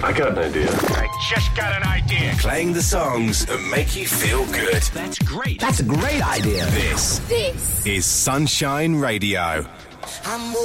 I got an idea. I just got an idea. Playing the songs that make you feel good. That's great. That's a great idea. This is Sunshine Radio. I'm